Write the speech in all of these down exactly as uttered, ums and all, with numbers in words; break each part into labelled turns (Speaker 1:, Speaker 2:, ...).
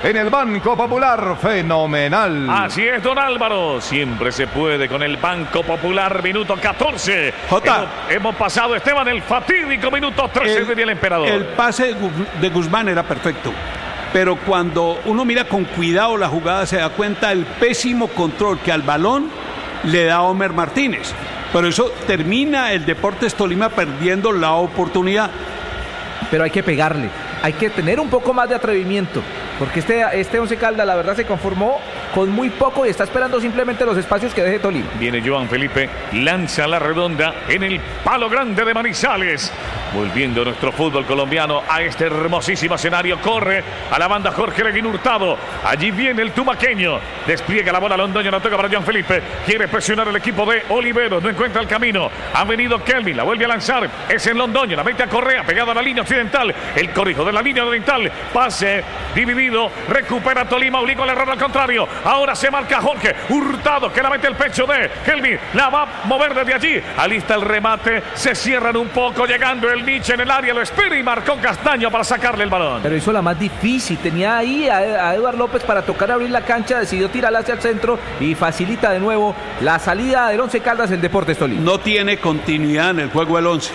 Speaker 1: en el Banco Popular. Fenomenal.
Speaker 2: Así es, don Álvaro. Siempre se puede con el Banco Popular. Minuto catorce.
Speaker 3: Jota.
Speaker 2: Hemos, hemos pasado, Esteban, el fatídico minuto trece del emperador.
Speaker 3: El pase de Guzmán era perfecto. Pero cuando uno mira con cuidado la jugada se da cuenta del pésimo control que al balón le da Homer Martínez. Por eso termina el Deportes Tolima perdiendo la oportunidad.
Speaker 4: Pero hay que pegarle, hay que tener un poco más de atrevimiento, porque este, este Once Caldas la verdad se conformó con muy poco y está esperando simplemente los espacios que deje Tolima.
Speaker 2: Viene Joan Felipe, lanza la redonda en el palo grande de Manizales. Volviendo nuestro fútbol colombiano a este hermosísimo escenario, corre a la banda Jorge Leguín Hurtado. Allí viene el tumaqueño, despliega la bola Londoño, no toca para Joan Felipe. Quiere presionar el equipo de Oliveros, no encuentra el camino. Ha venido Kelvin, la vuelve a lanzar, es en Londoño, la mete a Correa, pegado a la línea occidental. El corrijo de la línea oriental, pase dividido, recupera Tolima, obliga al error al contrario. Ahora se marca Jorge Hurtado, que la mete el pecho de Kelvin, la va a mover desde allí. Alista el remate, se cierran un poco, llegando el Nietzsche en el área, lo espera y marcó Castaño para sacarle el balón.
Speaker 4: Pero hizo la más difícil, tenía ahí a, a Eduard López para tocar abrir la cancha, decidió tirarla hacia el centro y facilita de nuevo la salida del Once Caldas el Deportes Tolima.
Speaker 3: No tiene continuidad en el juego el Once,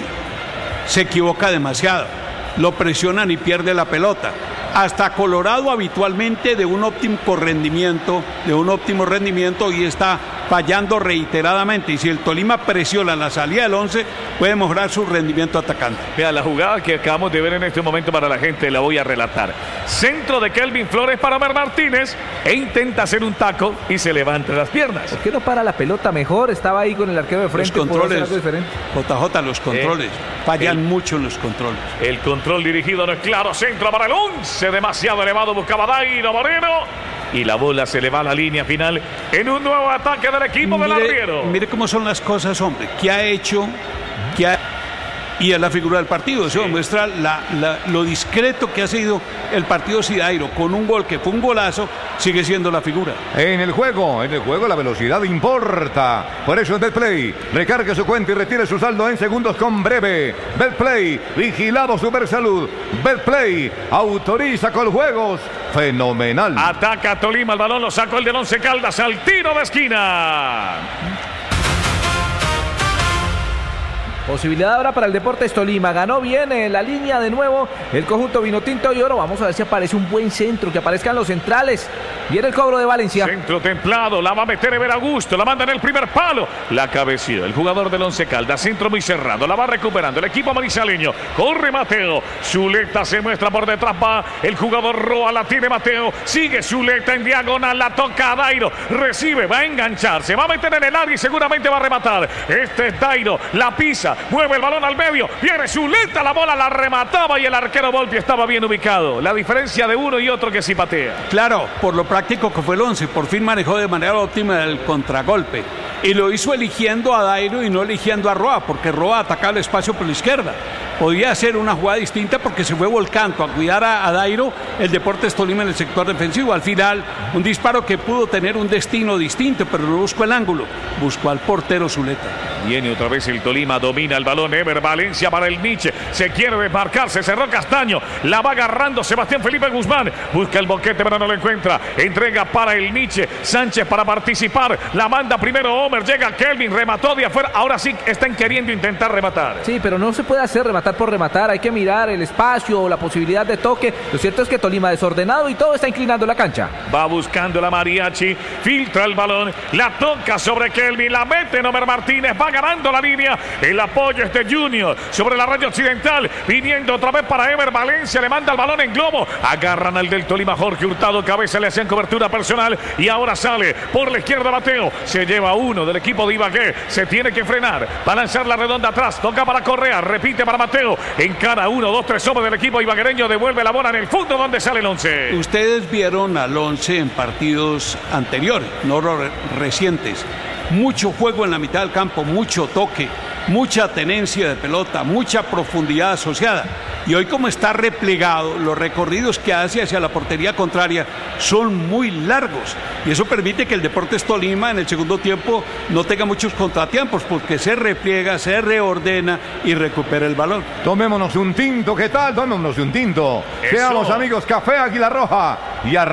Speaker 3: se equivoca demasiado, lo presionan y pierde la pelota. Hasta Colorado habitualmente de un óptimo rendimiento, de un óptimo rendimiento y está fallando reiteradamente. Y si el Tolima presiona la salida del once, puede mejorar su rendimiento atacante.
Speaker 2: Vea, la jugada que acabamos de ver en este momento para la gente, la voy a relatar. Centro de Kelvin Flores para Homer Martínez e intenta hacer un taco y se levanta las piernas.
Speaker 4: ¿Por qué no para la pelota mejor? Estaba ahí con el arquero de frente.
Speaker 3: Los controles, J J, los controles. Eh, fallan el, mucho en los controles.
Speaker 2: El control dirigido no es claro. Centro para el once, demasiado elevado, buscaba Dairo Moreno. Y la bola se le va a la línea final en un nuevo ataque del equipo
Speaker 3: mire,
Speaker 2: del arriero.
Speaker 3: Mire cómo son las cosas, hombre. ¿Qué ha hecho? ¿Qué ha... Y es la figura del partido. Eso sí. Muestra la, la, lo discreto que ha sido el partido. Si Dairo, con un gol que fue un golazo, sigue siendo la figura.
Speaker 1: En el juego, en el juego la velocidad importa. Por eso es Betplay. Recargue su cuenta y retire su saldo en segundos con Breve. Betplay, vigilado Supersalud. Betplay, autoriza con juegos. Fenomenal.
Speaker 2: Ataca Tolima, el balón lo sacó el del Once Caldas al tiro de esquina.
Speaker 4: Posibilidad ahora para el Deportes Tolima. Ganó bien en la línea de nuevo el conjunto Vinotinto y Oro. Vamos a ver si aparece un buen centro, que aparezcan los centrales. Viene el cobro de Valencia.
Speaker 2: Centro templado, la va a meter Ever Augusto, la manda en el primer palo. La cabeció el jugador del Once Caldas, centro muy cerrado, la va recuperando el equipo manizaleño. Corre Mateo, Zuleta se muestra por detrás, va el jugador Roa, la tiene Mateo. Sigue Zuleta en diagonal, la toca a Dairo. Recibe, va a enganchar, se va a meter en el área y seguramente va a rematar. Este es Dairo, la pisa. Mueve el balón al medio, viene Zuleta, la bola la remataba y el arquero Volpi estaba bien ubicado. La diferencia de uno y otro que sí patea.
Speaker 3: Claro, por lo práctico que fue el once, por fin manejó de manera óptima el contragolpe. Y lo hizo eligiendo a Dairo y no eligiendo a Roa, porque Roa atacaba el espacio por la izquierda. Podía hacer una jugada distinta porque se fue volcando a cuidar a, a Dairo el Deportes Tolima en el sector defensivo. Al final, un disparo que pudo tener un destino distinto, pero no buscó el ángulo, buscó al portero Zuleta.
Speaker 2: Viene otra vez el Tolima, domina el balón, Ever Valencia para el Nietzsche, se quiere desmarcar, se cerró Castaño, la va agarrando Sebastián Felipe Guzmán, busca el boquete pero no lo encuentra, entrega para el Nietzsche, Sánchez para participar, la manda primero Homer, llega Kelvin, remató de afuera, ahora sí están queriendo intentar rematar.
Speaker 4: Sí, pero no se puede hacer rematar por rematar, hay que mirar el espacio o la posibilidad de toque. Lo cierto es que Tolima desordenado y todo está inclinando la cancha.
Speaker 2: Va buscando la Mariachi, filtra el balón, la toca sobre Kelvin, la mete Homer Martínez, va ganando la línea, el apoyo este Junior sobre la raya occidental, viniendo otra vez para Ever Valencia, le manda el balón en globo, agarran al del Tolima Jorge Hurtado, cabeza le hacían cobertura personal y ahora sale por la izquierda Mateo, se lleva uno del equipo de Ibagué, se tiene que frenar, va a lanzar la redonda atrás, toca para Correa, repite para Mateo, encara uno, dos, tres hombres del equipo ibaguereño, devuelve la bola en el fondo donde sale el once.
Speaker 3: Ustedes vieron al once en partidos anteriores, no recientes. Mucho juego en la mitad del campo, mucho toque, mucha tenencia de pelota, mucha profundidad asociada. Y hoy, como está replegado, los recorridos que hace hacia la portería contraria son muy largos. Y eso permite que el Deportes Tolima en el segundo tiempo no tenga muchos contratiempos, porque se repliega, se reordena y recupera el balón.
Speaker 1: Tomémonos un tinto, ¿qué tal? Tomémonos un tinto. Eso. Seamos amigos, Café Águila Roja. Y